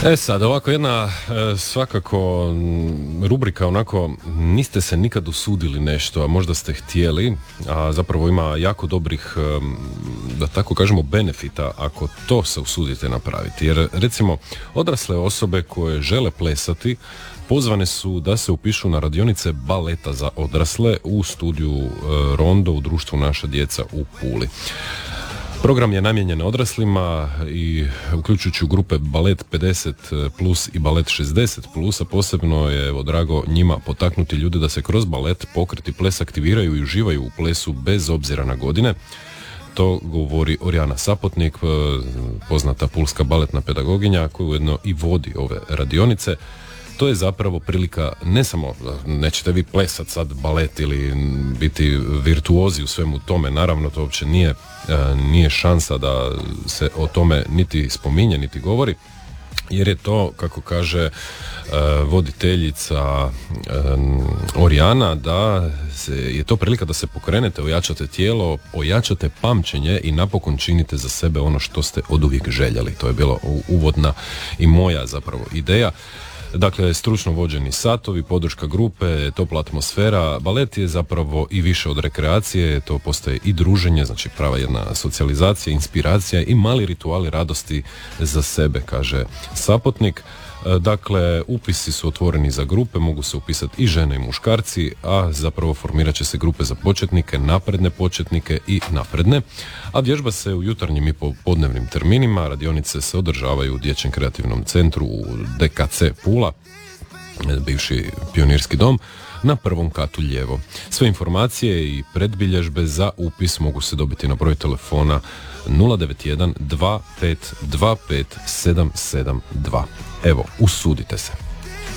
Sad, ovako jedna svakako rubrika onako, niste se nikad usudili nešto, a možda ste htjeli, a zapravo ima jako dobrih, da tako kažemo, benefita ako to se usudite napraviti. Jer recimo, odrasle osobe koje žele plesati pozvane su da se upišu na radionice baleta za odrasle u studiju Rondo u društvu Naša djeca u Puli. Program je namijenjen odraslima i uključujući u grupe Balet 50 plus i Balet 60 plus, a posebno je drago njima potaknuti ljude da se kroz balet, pokret i ples aktiviraju i uživaju u plesu bez obzira na godine. To govori Orijana Sapotnik, poznata pulska baletna pedagoginja koja ujedno i vodi ove radionice. To je zapravo prilika, ne samo, nećete vi plesat sad balet ili biti virtuozi u svemu tome, naravno to uopće nije šansa da se o tome niti spominje, niti govori, jer je to, kako kaže voditeljica Orijana, da je to prilika da se pokrenete, ojačate tijelo, ojačate pamćenje i napokon činite za sebe ono što ste oduvijek željeli. To je bilo uvodna i moja zapravo ideja. Dakle, stručno vođeni satovi, podrška grupe, topla atmosfera. Balet je zapravo i više od rekreacije, to postaje i druženje, znači prava jedna socijalizacija, inspiracija i mali rituali radosti za sebe, kaže Sapotnik. Dakle, upisi su otvoreni za grupe, mogu se upisati i žene i muškarci, a zapravo formirat će se grupe za početnike, napredne početnike i napredne, a vježba se u jutarnjim i popodnevnim terminima. Radionice se održavaju u Dječjem kreativnom centru u DKC Pula, bivši pionirski dom, na prvom katu lijevo. Sve informacije i predbilježbe za upis mogu se dobiti na broj telefona 091 25 25 772. Evo, usudite se.